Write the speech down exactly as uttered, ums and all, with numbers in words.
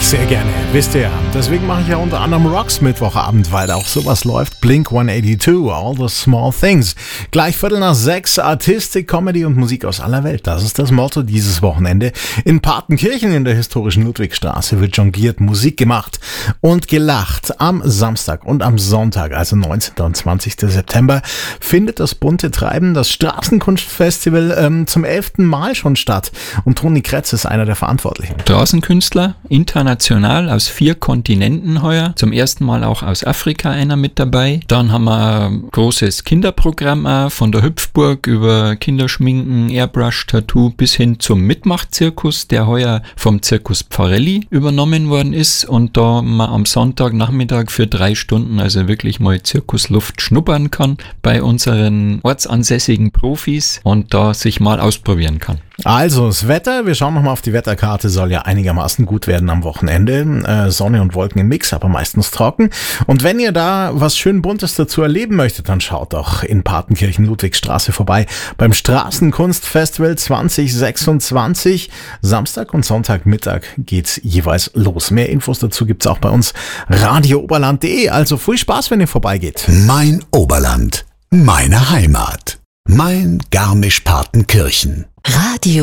Sehr gerne, wisst ihr. Deswegen mache ich ja unter anderem Rocks Mittwochabend, weil da auch sowas läuft. Blink hundertzweiundachtzig, All the Small Things. Gleich Viertel nach sechs, Artistik, Comedy und Musik aus aller Welt. Das ist das Motto dieses Wochenende. In Partenkirchen in der historischen Ludwigstraße wird jongliert, Musik gemacht und gelacht. Am Samstag und am Sonntag, also neunzehnten und zwanzigsten September, findet das bunte Treiben, das Straßenkunstfestival, ähm, zum elften Mal schon statt. Und Toni Kretz ist einer der Verantwortlichen. Straßenkünstler, international aus vier Kontinenten heuer. Zum ersten Mal auch aus Afrika einer mit dabei. Dann haben wir ein großes Kinderprogramm auch, von der Hüpfburg über Kinderschminken, Airbrush-Tattoo bis hin zum Mitmachzirkus, der heuer vom Zirkus Pfarrelli übernommen worden ist. Und da man am Sonntagnachmittag für drei Stunden also wirklich mal Zirkusluft schnuppern kann bei unseren ortsansässigen Profis und da sich mal ausprobieren kann. Also das Wetter, wir schauen nochmal auf die Wetterkarte, soll ja einigermaßen gut werden am Wochenende. Äh, Sonne und Wolken im Mix, aber meistens trocken. Und wenn ihr da was schön Buntes dazu erleben möchtet, dann schaut doch in Partenkirchen Ludwigstraße vorbei beim Straßenkunstfestival zwanzig sechsundzwanzig. Samstag und Sonntagmittag geht's jeweils los. Mehr Infos dazu gibt's auch bei uns radio oberland punkt de. Also viel Spaß, wenn ihr vorbeigeht. Mein Oberland, meine Heimat, mein Garmisch-Partenkirchen. Radio